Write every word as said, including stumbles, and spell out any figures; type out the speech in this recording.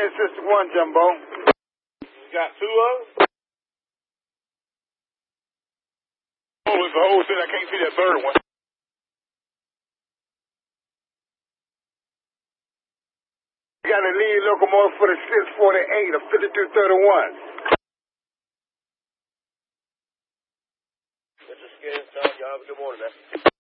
System one, Jumbo. You got two of them? Oh, it's the whole thing. I can't see that third one. You got a lead locomotive for the six forty-eight of fifty-two thirty-one. Mister Skinner, y'all have a good morning, man.